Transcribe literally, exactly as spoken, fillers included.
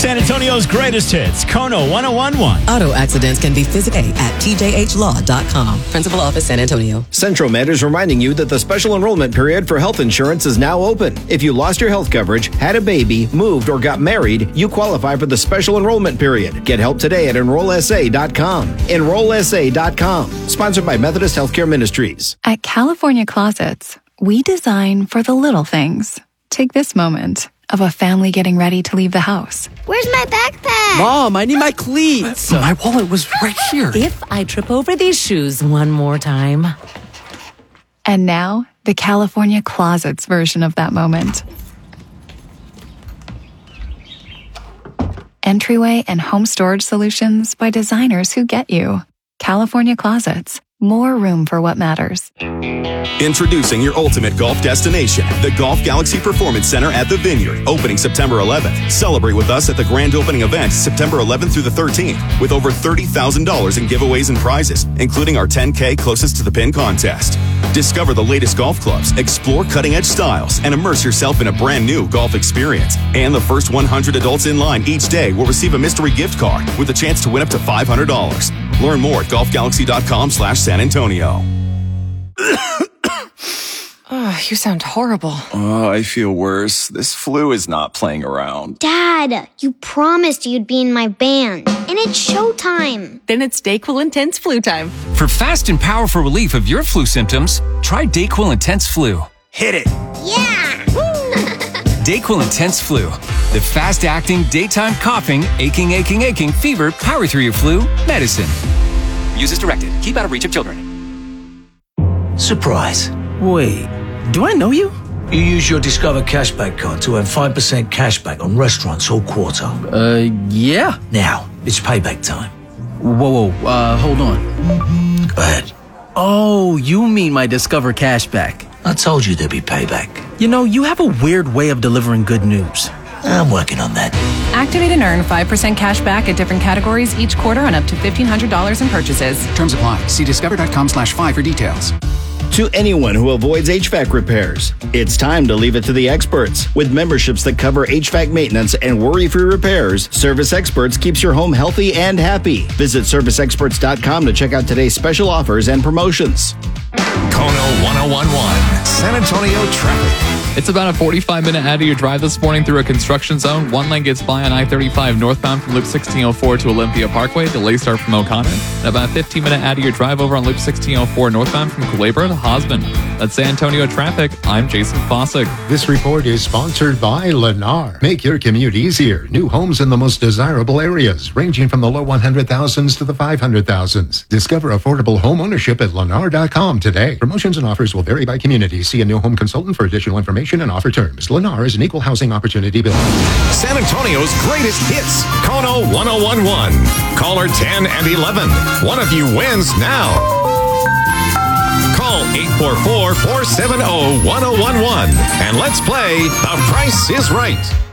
San Antonio's greatest hits, Kono one oh one point one. Auto accidents can be physical at T J H law dot com. Principal Office, San Antonio. Centromed is reminding you that the special enrollment period for health insurance is now open. If you lost your health coverage, had a baby, moved, or got married, you qualify for the special enrollment period. Get help today at enroll S A dot com. enroll S A dot com. Sponsored by Methodist Healthcare Ministries. At California Closets, we design for the little things. Take this moment of a family getting ready to leave the house. Where's my backpack? Mom, I need my cleats. My wallet was right here. If I trip over these shoes one more time. And now, the California Closets version of that moment. Entryway and home storage solutions by designers who get you. California Closets. More room for what matters. Introducing your ultimate golf destination, the Golf Galaxy Performance Center at the Vineyard, opening September eleventh. Celebrate with us at the grand opening event September eleventh through the thirteenth with over thirty thousand dollars in giveaways and prizes, including our ten K closest to the pin contest. Discover the latest golf clubs, explore cutting-edge styles, and immerse yourself in a brand new golf experience. And the first one hundred adults in line each day will receive a mystery gift card with a chance to win up to five hundred dollars. Learn more at golf galaxy dot com slash San Antonio. Oh, you sound horrible. Oh, I feel worse. This flu is not playing around. Dad, you promised you'd be in my band. And it's showtime. Then it's DayQuil Intense Flu time. For fast and powerful relief of your flu symptoms, try DayQuil Intense Flu. Hit it. Yeah! DayQuil Intense Flu. The fast-acting, daytime coughing, aching, aching, aching, fever, power through your flu medicine. Use as directed. Keep out of reach of children. Surprise. Wait, do I know you? You use your Discover Cashback card to earn five percent cashback on restaurants all quarter. Uh, yeah. Now, it's payback time. Whoa, whoa, uh, hold on. Go ahead. Oh, you mean my Discover Cashback. I told you there'd be payback. You know, you have a weird way of delivering good news. I'm working on that. Activate and earn five percent cash back at different categories each quarter on up to fifteen hundred dollars in purchases. Terms apply. See discover dot com slash five for details. To anyone who avoids H V A C repairs, it's time to leave it to the experts. With memberships that cover H V A C maintenance and worry-free repairs, Service Experts keeps your home healthy and happy. Visit service experts dot com to check out today's special offers and promotions. Kono one oh one point one, San Antonio traffic. It's about a forty-five minute out of your drive this morning through a construction zone. One lane gets by on I thirty-five northbound from Loop sixteen oh four to Olympia Parkway. Delays start from O'Connor. And about a fifteen minute out of your drive over on Loop sixteen oh four northbound from Culebra to Hosman. That's San Antonio traffic. I'm Jason Fossick. This report is sponsored by Lennar. Make your commute easier. New homes in the most desirable areas, ranging from the low one hundred thousands to the five hundred thousands. Discover affordable home ownership at lennar dot com today. Promotions and offers will vary by community. See a new home consultant for additional information and offer terms. Lennar is an equal housing opportunity builder. San Antonio's greatest hits, Kono one oh one point one. Caller ten and eleven. One of you wins now. Call eight four four, four seven zero, one zero one one and let's play The Price is Right.